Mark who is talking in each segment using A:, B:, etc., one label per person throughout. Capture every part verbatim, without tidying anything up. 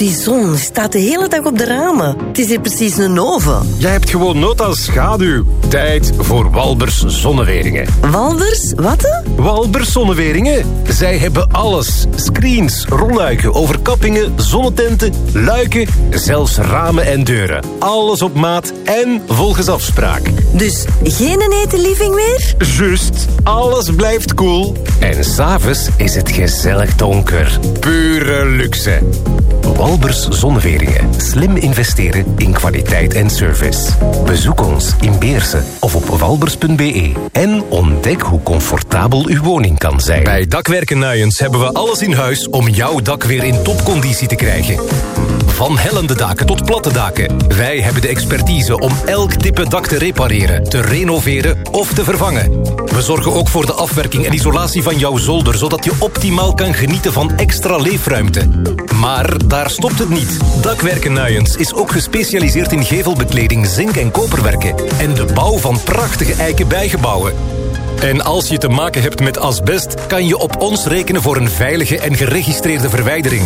A: die zon staat de hele dag op de ramen. Het is hier precies een oven.
B: Jij hebt gewoon nood aan schaduw. Tijd voor Walbers Zonneweringen.
A: Walbers? Wat? Hè?
B: Walbers Zonneweringen. Zij hebben alles. Screens, rolluiken, overkappingen, zonnetenten, luiken, zelfs ramen en deuren. Alles op maat en volgens afspraak.
A: Dus geen hete living meer?
B: Just, alles blijft cool. En s'avonds is het gezellig donker. Pure luxe. Walbers Zonneweringen. Slim investeren in kwaliteit en service. Bezoek ons in Beersen of op walbers punt b e en ontdek hoe comfortabel uw woning kan zijn. Bij Dakwerken Nuyens hebben we alles in huis om jouw dak weer in topconditie te krijgen. Van hellende daken tot platte daken. Wij hebben de expertise om elk type dak te repareren, te renoveren of te vervangen. We zorgen ook voor de afwerking en isolatie van jouw zolder, zodat je optimaal kan genieten van extra leefruimte. Maar daar stopt het niet. Dakwerken Nuyens is ook gespecialiseerd in gevelbekleding, zink- en koperwerken en de bouw van prachtige eiken bijgebouwen. En als je te maken hebt met asbest, kan je op ons rekenen voor een veilige en geregistreerde verwijdering.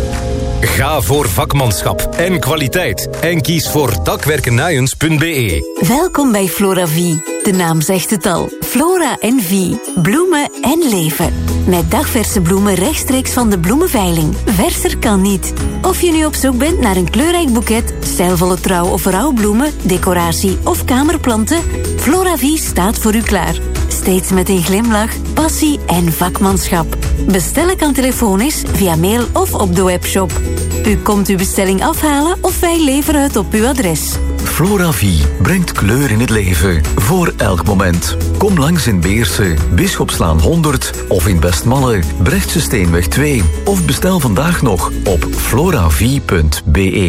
B: Ga voor vakmanschap en kwaliteit en kies voor dakwerkennuyens punt b e.
C: Welkom bij Floravie. De naam zegt het al. Flora en Vie. Bloemen en leven. Met dagverse bloemen rechtstreeks van de bloemenveiling. Verser kan niet. Of je nu op zoek bent naar een kleurrijk boeket, stijlvolle trouw- of rouwbloemen, decoratie of kamerplanten, Floravie staat voor u klaar. Steeds met een glimlach, passie en vakmanschap. Bestellen kan telefonisch, via mail of op de webshop. U komt uw bestelling afhalen of wij leveren het op uw adres.
D: Floravie brengt kleur in het leven, voor elk moment. Kom langs in Beersen, Bisschopslaan honderd of in Westmalle, Brechtse Steenweg twee. Of bestel vandaag nog op floravie punt b e.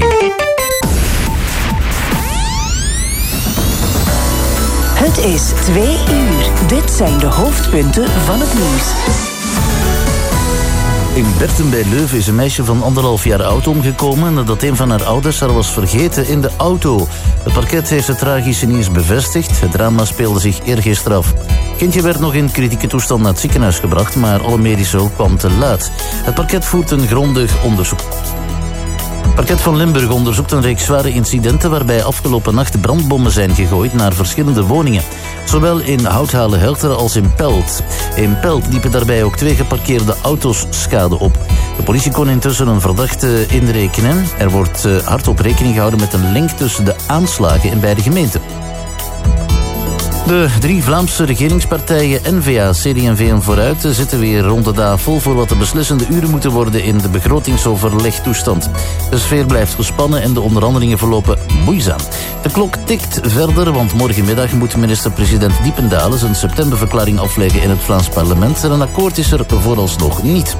E: Het is twee uur. Dit zijn de hoofdpunten van het nieuws.
F: In Berten bij Leuven is een meisje van anderhalf jaar oud omgekomen nadat een van haar ouders haar was vergeten in de auto. Het parket heeft het tragische nieuws bevestigd. Het drama speelde zich eergisteren af. Het kindje werd nog in kritieke toestand naar het ziekenhuis gebracht, maar alle medische hulp kwam te laat. Het parket voert een grondig onderzoek. Het parket van Limburg onderzoekt een reeks zware incidenten waarbij afgelopen nacht brandbommen zijn gegooid naar verschillende woningen. Zowel in Houthalen-Helteren als in Pelt. In Pelt liepen daarbij ook twee geparkeerde auto's schade op. De politie kon intussen een verdachte inrekenen. Er wordt hardop rekening gehouden met een link tussen de aanslagen in beide gemeenten. De drie Vlaamse regeringspartijen N V A, C D en V en Vooruit zitten weer rond de tafel voor wat de beslissende uren moeten worden in de begrotingsoverlegtoestand. De sfeer blijft gespannen en de onderhandelingen verlopen moeizaam. De klok tikt verder, want morgenmiddag moet minister-president Diependalen zijn septemberverklaring afleggen in het Vlaams parlement en een akkoord is er vooralsnog niet.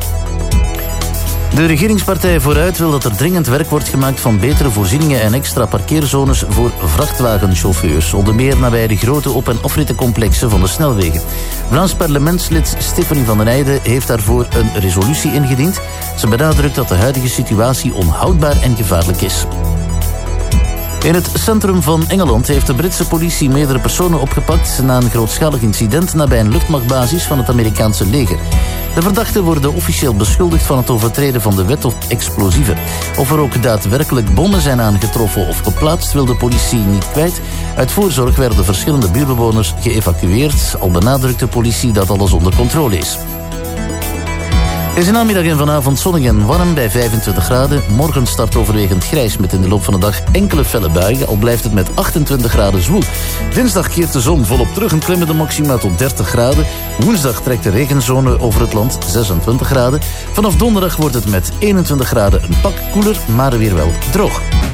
F: De regeringspartij Vooruit wil dat er dringend werk wordt gemaakt van betere voorzieningen en extra parkeerzones voor vrachtwagenchauffeurs. Onder meer nabij de grote op- en afrittencomplexen van de snelwegen. Vlaams parlementslid Stephanie van den Eijden heeft daarvoor een resolutie ingediend. Ze benadrukt dat de huidige situatie onhoudbaar en gevaarlijk is. In het centrum van Engeland heeft de Britse politie meerdere personen opgepakt na een grootschalig incident nabij een luchtmachtbasis van het Amerikaanse leger. De verdachten worden officieel beschuldigd van het overtreden van de wet op explosieven. Of er ook daadwerkelijk bommen zijn aangetroffen of geplaatst wil de politie niet kwijt. Uit voorzorg werden verschillende buurtbewoners geëvacueerd. Al benadrukt de politie dat alles onder controle is. Het is namiddag en vanavond zonnig en warm bij vijfentwintig graden. Morgen start overwegend grijs met in de loop van de dag enkele felle buien. Al blijft het met achtentwintig graden zwoel. Dinsdag keert de zon volop terug en klimmen de maxima tot dertig graden. Woensdag trekt de regenzone over het land, zesentwintig graden. Vanaf donderdag wordt het met eenentwintig graden een pak koeler, maar weer wel droog.